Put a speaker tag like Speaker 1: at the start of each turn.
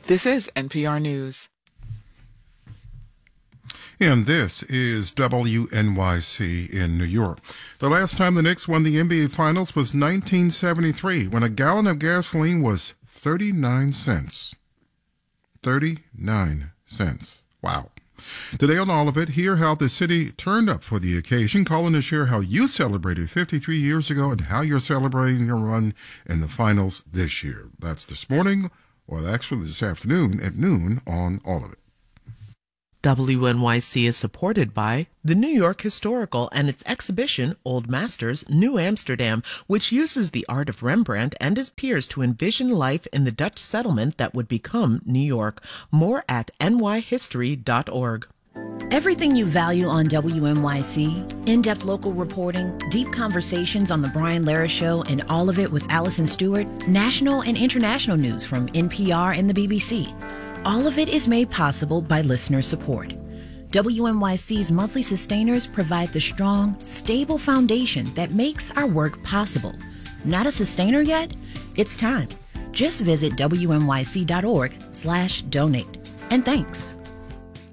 Speaker 1: This is NPR News.
Speaker 2: And this is WNYC in New York. The last time the Knicks won the NBA Finals was 1973, when a gallon of gasoline was 39 cents. 39 cents. Wow. Today on All of It, hear how the city turned up for the occasion. Call in to share how you celebrated 53 years ago and how you're celebrating your run in the finals this year. That's this morning, or actually this afternoon at noon on All of It.
Speaker 3: WNYC is supported by the New York Historical and its exhibition, Old Masters, New Amsterdam, which uses the art of Rembrandt and his peers to envision life in the Dutch settlement that would become New York. More at nyhistory.org.
Speaker 4: Everything you value on WNYC, in-depth local reporting, deep conversations on The Brian Lara Show, and All of It with Allison Stewart, national and international news from NPR and the BBC. All of it is made possible by listener support. WNYC's monthly sustainers provide the strong, stable foundation that makes our work possible. Not a sustainer yet? It's time. Just visit WNYC.org/donate. And thanks.